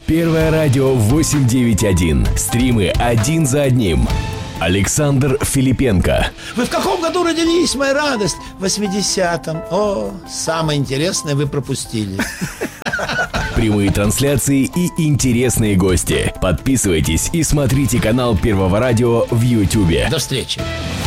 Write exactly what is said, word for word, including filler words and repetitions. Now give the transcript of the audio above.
Первое радио восемь девять один. Стримы один за одним. Александр Филипенко. Вы в каком году родились, моя радость? В восьмидесятом. О, самое интересное вы пропустили. Прямые трансляции и интересные гости. Подписывайтесь и смотрите канал Первого радио в Ютубе. До встречи.